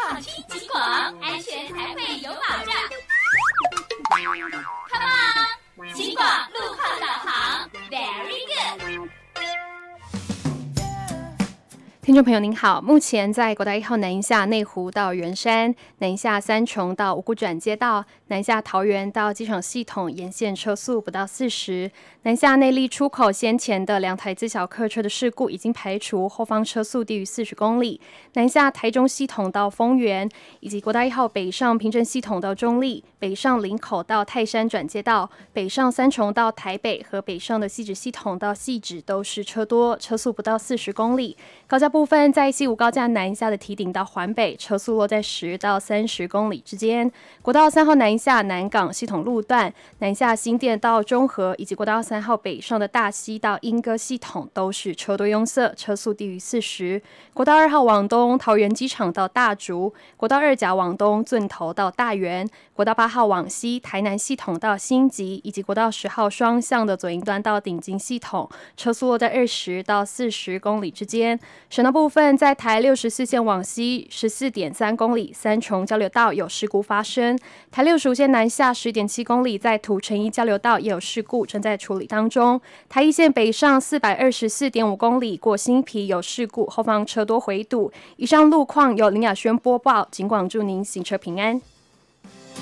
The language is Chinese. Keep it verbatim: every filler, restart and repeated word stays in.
放轻警广，安全才会有保障。Come on， 警广路况导航 ，Very good。 听众朋友您好，目前在国道一号南一下内湖到圆山、南一下三重到五股转接道、南下桃园到机场系统沿线车速不到四十，南下内壢出口先前的两台自小客车的事故已经排除，后方车速低于四十公里。南下台中系统到丰原，以及国道一号北上平镇系统到中坜、北上林口到泰山转接道、北上三重到台北和北上的汐止系统到汐止都是车多，车速不到四十公里。高架部分在西武高架南下的堤顶到环北，车速落在十到三十公里之间。国道三号南下南港系统路段，南下新店到中和，以及国道三号北上的大溪到莺歌系统都是车多拥塞，车速低于四十。国道二号往东，桃园机场到大竹；国道二甲往东，圳头到大园；国道八号往西，台南系统到新集，以及国道十号双向的左营端到顶金系统，车速落在二十到四十公里之间。省道部分，在台六十四线往西十四点三公里，三重交流道有事故发生；台六十五线南下十点七公里，在土城一交流道也有事故，正在处理当中。台一线北上四百二十四点五公里，过新埤有事故，后方车多回堵。以上路况由林雅轩播报，警广祝您行车平安。